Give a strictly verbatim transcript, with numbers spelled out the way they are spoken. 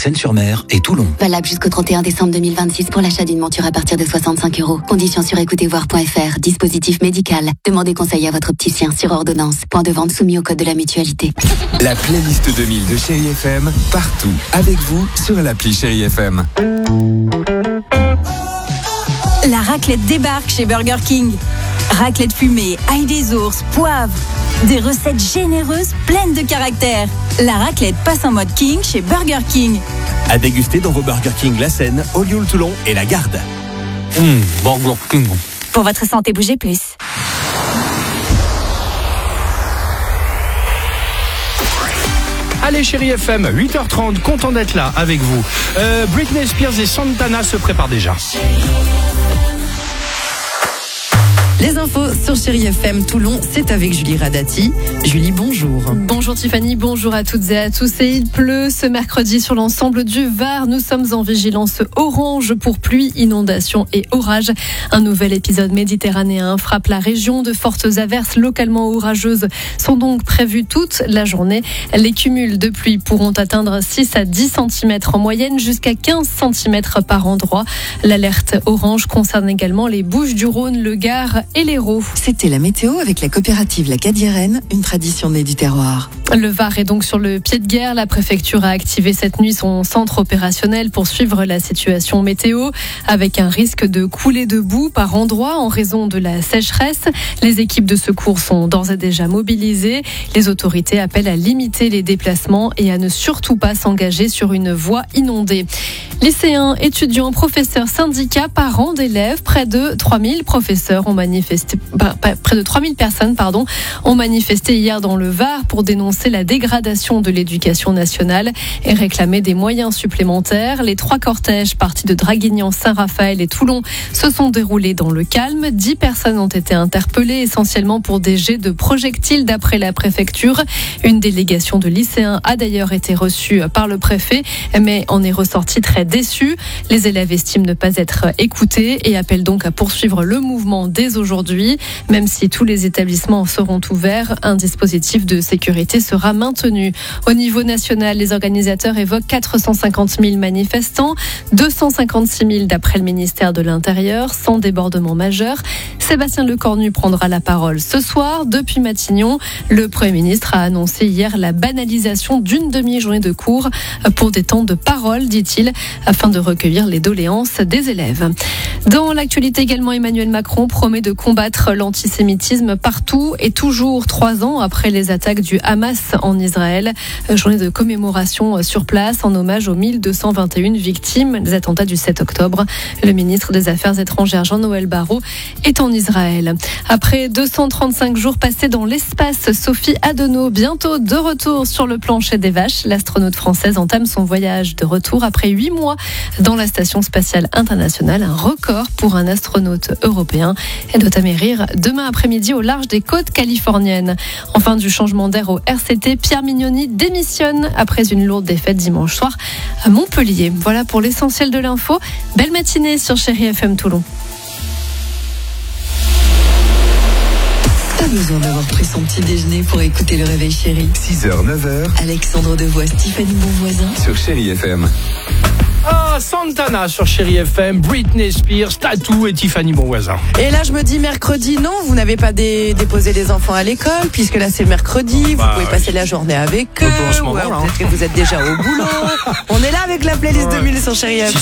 Seine-sur-Mer et Toulon. Valable jusqu'au trente et un décembre deux mille vingt-six pour l'achat d'une monture à partir de soixante-cinq euros. Conditions sur écoutez voir point f r. Dispositif médical. Demandez conseil à votre opticien sur ordonnance. Point de vente soumis au code de la mutualité. La playlist deux mille de Chérie F M, partout, avec vous, sur l'appli Chérie F M. La raclette débarque chez Burger King. Raclette fumée, ail des ours, poivre. Des recettes généreuses, pleines de caractère. La raclette passe en mode King chez Burger King. À déguster dans vos Burger King La Seine, Olioul Toulon et La Garde. Mmh, Burger King. Pour votre santé, bougez plus. Allez, Chérie F M, huit heures trente, content d'être là avec vous. Euh, Britney Spears et Santana se préparent déjà. Les infos sur Chérie F M Toulon, c'est avec Julie Radati. Julie, bonjour. Bonjour Tiffany, bonjour à toutes et à tous. Et il pleut ce mercredi sur l'ensemble du Var. Nous sommes en vigilance orange pour pluie, inondations et orages. Un nouvel épisode méditerranéen frappe la région. De fortes averses localement orageuses sont donc prévues toute la journée. Les cumuls de pluie pourront atteindre six à dix centimètres en moyenne, jusqu'à quinze centimètres par endroit. L'alerte orange concerne également les Bouches-du-Rhône, le Gard et l'Hérault. C'était la météo avec la coopérative La Cadiérenne, une tradition née du terroir. Le Var est donc sur le pied de guerre. La préfecture a activé cette nuit son centre opérationnel pour suivre la situation météo, avec un risque de coulée de boue par endroits en raison de la sécheresse. Les équipes de secours sont d'ores et déjà mobilisées. Les autorités appellent à limiter les déplacements et à ne surtout pas s'engager sur une voie inondée. Lycéens, étudiants, professeurs, syndicats, parents d'élèves, près de trois mille professeurs ont manifesté, près de trois mille personnes, pardon, ont manifesté hier dans le Var pour dénoncer la dégradation de l'éducation nationale et réclamer des moyens supplémentaires. Les trois cortèges partis de Draguignan, Saint-Raphaël et Toulon se sont déroulés dans le calme. Dix personnes ont été interpellées, essentiellement pour des jets de projectiles d'après la préfecture. Une délégation de lycéens a d'ailleurs été reçue par le préfet, mais en est ressortie très déçue. Les élèves estiment ne pas être écoutés et appellent donc à poursuivre le mouvement dès aujourd'hui. Même si tous les établissements seront ouverts, un dispositif de sécurité sera maintenu. Au niveau national, les organisateurs évoquent quatre cent cinquante mille manifestants, deux cent cinquante-six mille d'après le ministère de l'Intérieur, sans débordement majeur. Sébastien Lecornu prendra la parole ce soir. Depuis Matignon, le Premier ministre a annoncé hier la banalisation d'une demi-journée de cours pour des temps de parole, dit-il, afin de recueillir les doléances des élèves. Dans l'actualité également, Emmanuel Macron promet de combattre l'antisémitisme partout et toujours trois ans après les attaques du Hamas en Israël. Journée de commémoration sur place en hommage aux mille deux cent vingt et une victimes des attentats du sept octobre. Le ministre des Affaires étrangères Jean-Noël Barrot est en Israël. Après deux cent trente-cinq jours passés dans l'espace, Sophie Adenau, bientôt de retour sur le plancher des vaches. L'astronaute française entame son voyage de retour après huit mois dans la Station spatiale internationale. Un record pour un astronaute européen. Elle doit amérir demain après-midi au large des côtes californiennes. Enfin, du changement d'air au R C T, Pierre Mignoni démissionne après une lourde défaite dimanche soir à Montpellier. Voilà pour l'essentiel de l'info. Belle matinée sur Chérie F M Toulon. Pas besoin d'avoir pris son petit déjeuner pour écouter le réveil chéri. six heures, neuf heures. Alexandre Devois, Stéphanie Bonvoisin. Sur Chérie F M. Ah, Santana sur Chérie F M, Britney Spears, Tattoo et Tiffany Bonvoisin. Et là, je me dis mercredi, non, vous n'avez pas dé- déposé les enfants à l'école, puisque là, c'est mercredi, bah, vous pouvez passer la journée avec eux. en ce moment, ouais, là, peut-être que vous êtes déjà au boulot. On est là avec la playlist Ouais. deux mille sur Chérie F M.